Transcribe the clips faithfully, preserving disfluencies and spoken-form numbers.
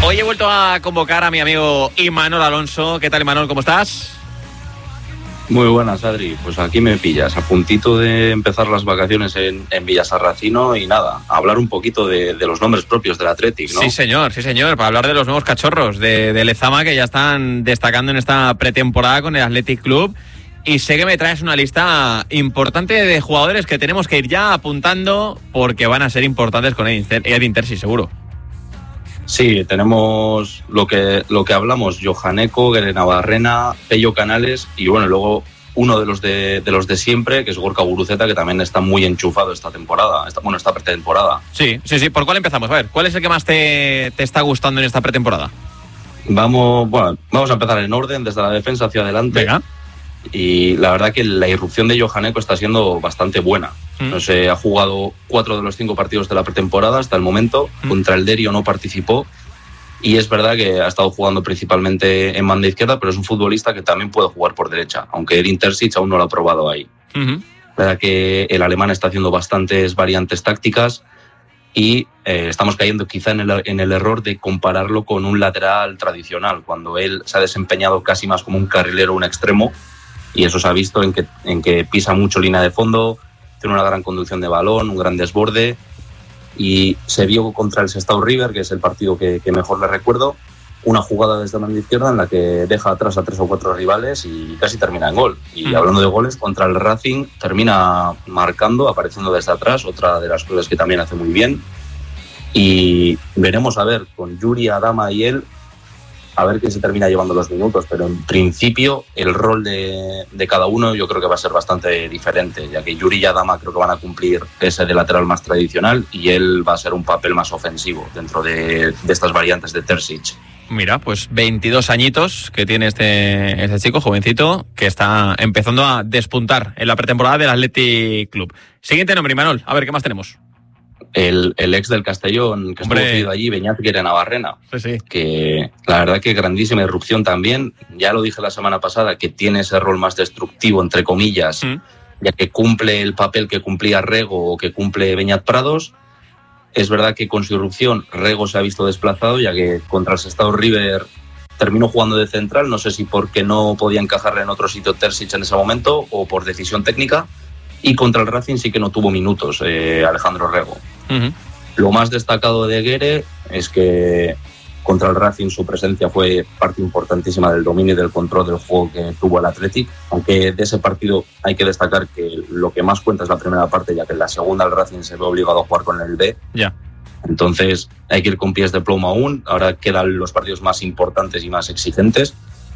Hoy he vuelto a convocar a mi amigo Imanol Alonso. ¿Qué tal, Imanol? ¿Cómo estás? Muy buenas, Adri. Pues aquí me pillas, a puntito de empezar las vacaciones en, en Villasarracino y nada, a hablar un poquito de, de los nombres propios del Athletic, ¿no? Sí, señor, sí, señor, para hablar de los nuevos cachorros de, de Lezama que ya están destacando en esta pretemporada con el Athletic Club. Y sé que me traes una lista importante de jugadores que tenemos que ir ya apuntando porque van a ser importantes con Edin Terzic, seguro. Sí, tenemos lo que lo que hablamos, Johaneko, Guere Navarrena, Pello Canales y bueno, luego uno de los de, de los de siempre, que es Gorka Guruceta, que también está muy enchufado esta temporada, esta, bueno, esta pretemporada. Sí, sí, sí. ¿Por cuál empezamos? A ver, ¿cuál es el que más te, te está gustando en esta pretemporada? Vamos, bueno, vamos a empezar en orden, desde la defensa hacia adelante. Venga. Y la verdad que la irrupción de Johaneko está siendo bastante buena. Mm. No sé, ha jugado cuatro de los cinco partidos de la pretemporada hasta el momento. Mm. Contra el Derio no participó. Y es verdad que ha estado jugando principalmente en banda izquierda, pero es un futbolista que también puede jugar por derecha, aunque Edin Terzic aún no lo ha probado ahí. Mm-hmm. La verdad que el alemán está haciendo bastantes variantes tácticas y eh, estamos cayendo quizá en el, en el error de compararlo con un lateral tradicional, cuando él se ha desempeñado casi más como un carrilero, un extremo. Y eso se ha visto en que, en que pisa mucho línea de fondo, tiene una gran conducción de balón, un gran desborde. Y se vio contra el Sestao River, que es el partido que, que mejor le recuerdo, una jugada desde la banda izquierda en la que deja atrás a tres o cuatro rivales y casi termina en gol. Y mm. hablando de goles, contra el Racing termina marcando, apareciendo desde atrás, otra de las cosas que también hace muy bien. Y veremos a ver con Yuri, Adama y él, a ver quién se termina llevando los minutos, pero en principio el rol de, de cada uno yo creo que va a ser bastante diferente, ya que Yuri y Adama creo que van a cumplir ese de lateral más tradicional y él va a ser un papel más ofensivo dentro de, de estas variantes de Terzic. Mira, pues veintidós añitos que tiene este, este chico, jovencito, que está empezando a despuntar en la pretemporada del Athletic Club. Siguiente nombre, Imanol, a ver qué más tenemos. El, el ex del Castellón, que estuvo cedido allí, Beñat Guere Navarrena, sí, sí. que la verdad que grandísima irrupción también. Ya lo dije la semana pasada, que tiene ese rol más destructivo, entre comillas, mm. ya que cumple el papel que cumplía Rego o que cumple Beñat Prados. Es verdad que con su irrupción Rego se ha visto desplazado, ya que contra el Sestao River terminó jugando de central, no sé si porque no podía encajarle en otro sitio Terzic en ese momento o por decisión técnica. Y contra el Racing sí que no tuvo minutos eh, Alejandro Rego. Uh-huh. Lo más destacado de Guere es que contra el Racing su presencia fue parte importantísima del dominio y del control del juego que tuvo el Athletic, aunque de ese partido hay que destacar que lo que más cuenta es la primera parte, ya que en la segunda el Racing se ve obligado a jugar con el B. Yeah. Entonces hay que ir con pies de plomo aún, ahora quedan los partidos más importantes y más exigentes.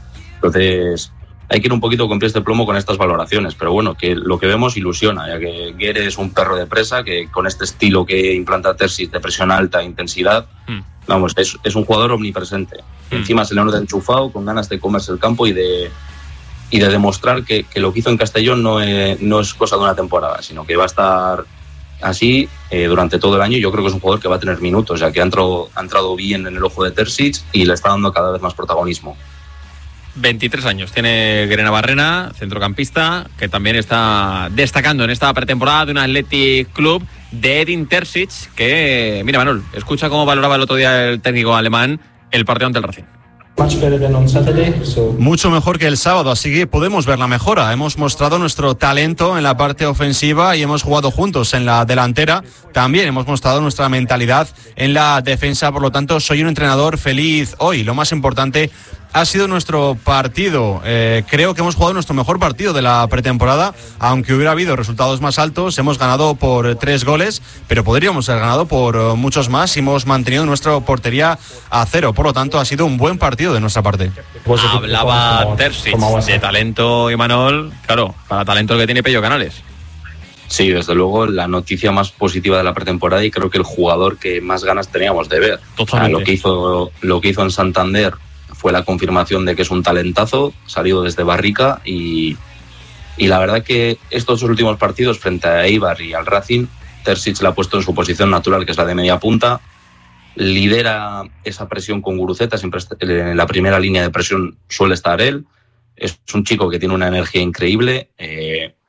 Entonces hay que ir un poquito con pies de plomo con estas valoraciones, pero bueno, que lo que vemos ilusiona, ya que Guere es un perro de presa, que con este estilo que implanta Terzic de presión alta, intensidad, mm. vamos, es, es un jugador omnipresente. Mm. Encima se le nota enchufado, con ganas de comerse el campo y de, y de demostrar que, que lo que hizo en Castellón no es, no es cosa de una temporada, sino que va a estar así eh, durante todo el año. Yo creo que es un jugador que va a tener minutos, ya que ha entrado, ha entrado bien en el ojo de Terzic y le está dando cada vez más protagonismo. veintitrés años tiene Guere Navarrena, centrocampista, que también está destacando en esta pretemporada de un Athletic Club de Edin Terzic, que, mira, Manol, escucha cómo valoraba el otro día el técnico alemán el partido ante el Racing. Mucho mejor que el sábado, así que podemos ver la mejora. Hemos mostrado nuestro talento en la parte ofensiva y hemos jugado juntos en la delantera. También hemos mostrado nuestra mentalidad en la defensa, por lo tanto soy un entrenador feliz hoy. Lo más importante ha sido nuestro partido. Eh, creo que hemos jugado nuestro mejor partido de la pretemporada, aunque hubiera habido resultados más altos. Hemos ganado por tres goles, pero podríamos haber ganado por muchos más y hemos mantenido nuestra portería a cero. Por lo tanto, ha sido un buen partido de nuestra parte. Hablaba Terzic de talento, Imanol. Claro, para talento el que tiene Pello Canales. Sí, desde luego la noticia más positiva de la pretemporada y creo que el jugador que más ganas teníamos de ver. Totalmente. O sea, lo que hizo, lo que hizo en Santander fue la confirmación de que es un talentazo, salido desde Barrica y, y la verdad que estos dos últimos partidos frente a Eibar y al Racing, Terzic la ha puesto en su posición natural, que es la de media punta, lidera esa presión con Guruceta, siempre en la primera línea de presión suele estar él, es un chico que tiene una energía increíble, eh,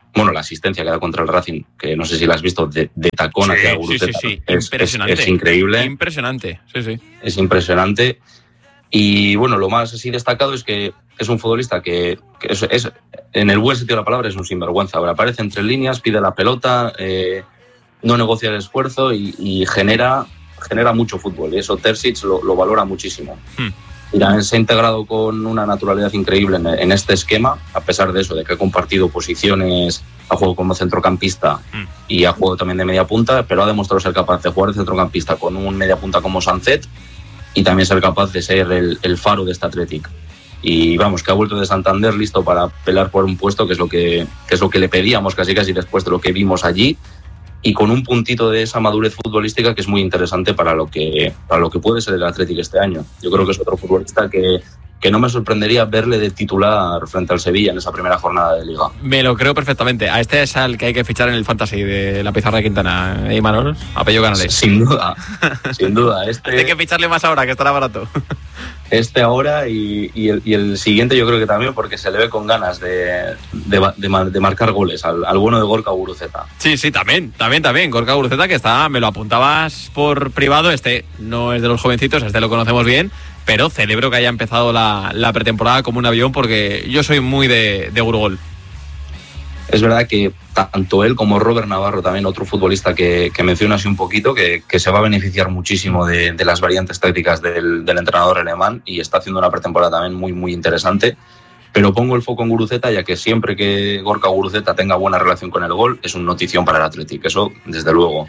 bueno, la asistencia que da contra el Racing, que no sé si la has visto, de, de tacón sí, hacia Guruceta, sí, sí, sí. Es, impresionante. Es, es increíble. Impresionante, sí, sí. Es impresionante. Y bueno, lo más así destacado es que es un futbolista que, que es, es, en el buen sentido de la palabra, es un sinvergüenza. Ahora aparece entre líneas, pide la pelota, eh, no negocia el esfuerzo y, y genera, genera mucho fútbol. Y eso Terzic lo, lo valora muchísimo. Hmm. Y también se ha integrado con una naturalidad increíble en, en este esquema, a pesar de eso, de que ha compartido posiciones, ha jugado como centrocampista mm. y ha jugado también de media punta, pero ha demostrado ser capaz de jugar de centrocampista con un media punta como Sancet y también ser capaz de ser el, el faro de este Athletic. Y vamos, que ha vuelto de Santander listo para pelear por un puesto, que es lo que, que es lo que le pedíamos casi casi después de lo que vimos allí, y con un puntito de esa madurez futbolística que es muy interesante para lo que, para lo que puede ser el Athletic este año. Yo creo que es otro futbolista que, que no me sorprendería verle de titular frente al Sevilla en esa primera jornada de Liga. Me lo creo perfectamente. A este es al que hay que fichar en el Fantasy de la pizarra de Quintana, ¿eh, Imanol? Apellido Canales. Sin duda, sin duda. Este, hay que ficharle más ahora, que estará barato. Este ahora y, y, el, y el siguiente yo creo que también, porque se le ve con ganas de, de, de, de marcar goles al, al bueno de Gorka Guruceta. Sí, sí, también, también, también. Gorka Guruceta, que está, me lo apuntabas por privado, este no es de los jovencitos, este lo conocemos bien, pero celebro que haya empezado la, la pretemporada como un avión, porque yo soy muy de, de Gurugol. Es verdad que tanto él como Robert Navarro, también otro futbolista que, que menciona así un poquito, que, que se va a beneficiar muchísimo de, de las variantes tácticas del, del entrenador alemán y está haciendo una pretemporada también muy, muy interesante. Pero pongo el foco en Guruceta, ya que siempre que Gorka Guruceta tenga buena relación con el gol, es una notición para el Athletic. Eso, desde luego.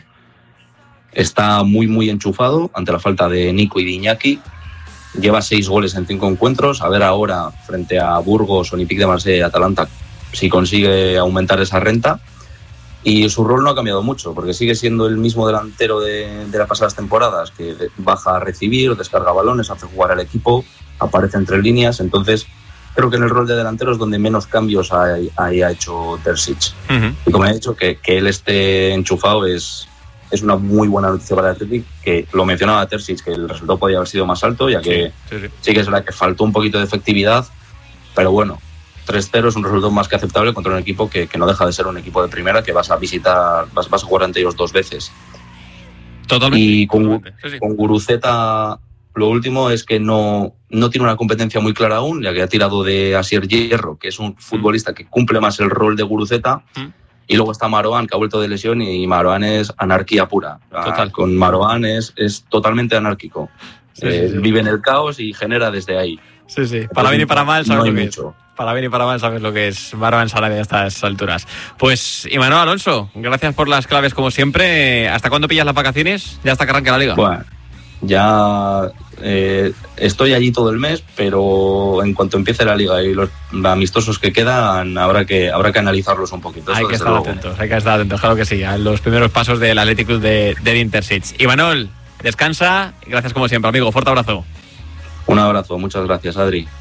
Está muy, muy enchufado ante la falta de Nico y de Iñaki. Lleva seis goles en cinco encuentros. A ver ahora, frente a Burgos, Olympique de Marsella y Atalanta, si consigue aumentar esa renta. Y su rol no ha cambiado mucho, porque sigue siendo el mismo delantero de, de las pasadas temporadas, que baja a recibir, descarga balones, hace jugar al equipo, aparece entre líneas. Entonces creo que en el rol de delantero es donde menos cambios ha, ha, ha hecho Terzic. Uh-huh. Y como he dicho, que, que él esté enchufado es, es una muy buena noticia para el Athletic, que lo mencionaba Terzic, que el resultado podía haber sido más alto, ya que sí, sí, sí. sí que es verdad que faltó un poquito de efectividad, pero bueno, tres cero es un resultado más que aceptable contra un equipo que, que no deja de ser un equipo de primera, que vas a visitar, vas, vas a jugar ante ellos dos veces. Totalmente. Y con, totalmente. Sí, sí. con Guruceta, lo último es que no, no tiene una competencia muy clara aún, ya que ha tirado de Asier Hierro, que es un futbolista que cumple más el rol de Guruceta, ¿Mm? Y luego está Marouane, que ha vuelto de lesión, y Marouane es anarquía pura. Total. Con Marouane es, es totalmente anárquico. Sí, eh, sí, sí. Vive en el caos y genera desde ahí. Sí, sí. Para bien y para mal sabes no lo que mucho. es. Para bien y para mal sabes lo que es Marouane Sarabia a estas alturas. Pues, Imanol Alonso, gracias por las claves como siempre. ¿Hasta cuándo pillas las vacaciones? Ya hasta que arranque la liga. Bueno, ya eh, estoy allí todo el mes, pero en cuanto empiece la liga y los amistosos que quedan, habrá que habrá que analizarlos un poquito. Hay que estar luego. atentos, hay que estar atentos, claro que sí, a los primeros pasos del Athletic Club de, de Terzic. Imanol, descansa, gracias como siempre, amigo, fuerte abrazo. Un abrazo, muchas gracias, Adri.